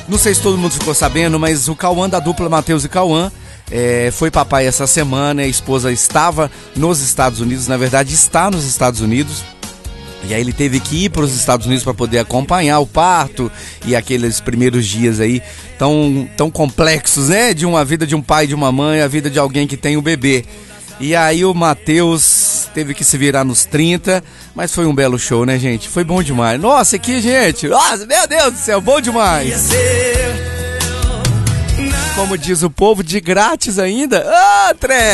Não sei se todo mundo ficou sabendo, mas o Cauã da dupla Matheus e Cauã foi papai essa semana. A esposa estava nos Estados Unidos, na verdade está nos Estados Unidos. E aí ele teve que ir para os Estados Unidos para poder acompanhar o parto e aqueles primeiros dias aí tão complexos, né? De uma vida de um pai e de uma mãe, a vida de alguém que tem um bebê. E aí o Matheus teve que se virar nos 30, mas foi um belo show, né, gente? Foi bom demais. Nossa, aqui, gente, nossa, meu Deus do céu, bom demais. Como diz o povo, de grátis ainda. Ah, trem!